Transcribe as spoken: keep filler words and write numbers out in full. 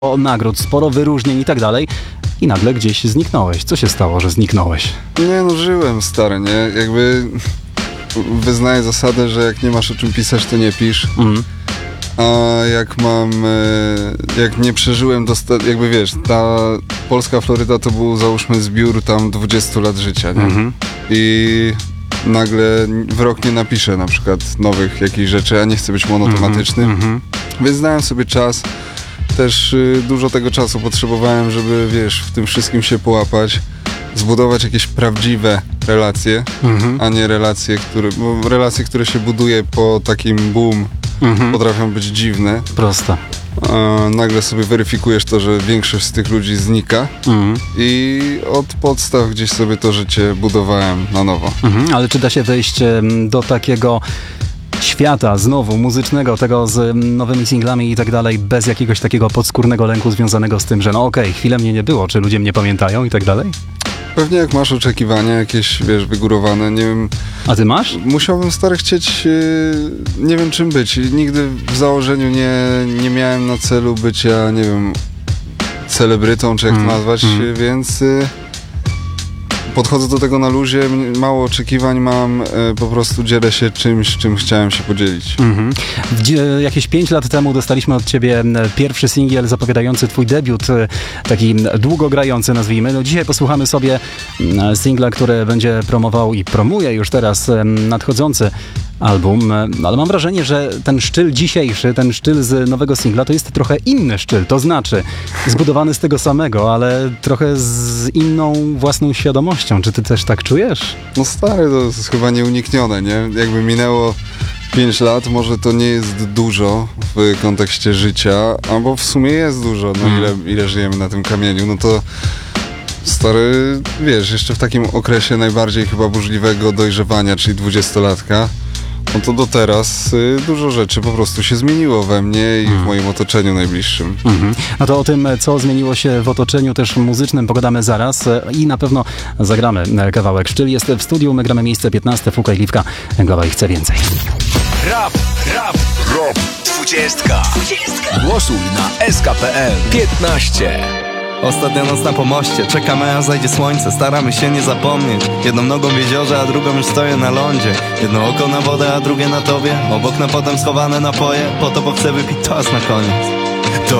sporo nagród, sporo wyróżnień i tak dalej. I nagle gdzieś zniknąłeś. Co się stało, że zniknąłeś? Nie no, żyłem, stary, nie? Jakby wyznaję zasadę, że jak nie masz o czym pisać, to nie pisz. Mm. A jak mam, jak nie przeżyłem, dosta- jakby wiesz, ta polska Floryda to był, załóżmy, zbiór tam dwudziestu lat życia, nie? Mm-hmm. I nagle w rok nie napiszę na przykład nowych jakichś rzeczy, a nie chcę być monotematyczny. Mm-hmm. Więc znałem sobie czas. Też y, dużo tego czasu potrzebowałem, żeby, wiesz, w tym wszystkim się połapać, zbudować jakieś prawdziwe relacje, mm-hmm. a nie relacje, które, bo relacje, które się buduje po takim boom, mm-hmm. potrafią być dziwne. Proste. A nagle sobie weryfikujesz to, że większość z tych ludzi znika mm-hmm. i od podstaw gdzieś sobie to życie budowałem na nowo. Mm-hmm. Ale czy da się wejść do takiego świata znowu muzycznego, tego z nowymi singlami i tak dalej, bez jakiegoś takiego podskórnego lęku związanego z tym, że no okej, okay, chwilę mnie nie było, czy ludzie mnie pamiętają i tak dalej? Pewnie jak masz oczekiwania jakieś, wiesz, wygórowane, nie wiem... A ty masz? Musiałbym, stary, chcieć, yy, nie wiem czym być. Nigdy w założeniu nie, nie miałem na celu bycia, nie wiem, celebrytą, czy jak to nazwać, mm. więc... Yy, podchodzę do tego na luzie, mało oczekiwań mam, e, po prostu dzielę się czymś, czym chciałem się podzielić. Mm-hmm. Dzie- jakieś pięć lat temu dostaliśmy od ciebie pierwszy singiel zapowiadający twój debiut, taki długogrający, nazwijmy. No, dzisiaj posłuchamy sobie singla, który będzie promował i promuje już teraz nadchodzący album, ale mam wrażenie, że ten sztyl dzisiejszy, ten sztyl z nowego singla to jest trochę inny sztyl, to znaczy zbudowany z tego samego, ale trochę z inną własną świadomością. Czy ty też tak czujesz? No stary, to jest chyba nieuniknione, nie? Jakby minęło pięć lat, może to nie jest dużo w kontekście życia, albo w sumie jest dużo, no ile, ile żyjemy na tym kamieniu, no to stary, wiesz, jeszcze w takim okresie najbardziej chyba burzliwego dojrzewania, czyli dwudziestolatka, no to do teraz y, dużo rzeczy po prostu się zmieniło we mnie i mm. w moim otoczeniu najbliższym. Mm-hmm. No to o tym, co zmieniło się w otoczeniu też muzycznym, pogadamy zaraz i na pewno zagramy kawałek. Sztyl jest w studiu, my gramy miejsce piętnaste, Fuka i Liwka, Głowa i chce więcej. Rap, rap, rap, dwudziestka. Głosuj na S K P L piętnaście. Ostatnia noc na pomoście, czekamy aż zajdzie słońce, staramy się nie zapomnieć. Jedną nogą w jeziorze, a drugą już stoję na lądzie. Jedno oko na wodę, a drugie na tobie. Obok na potem schowane napoje, po to bo chcę wypić toast na koniec. To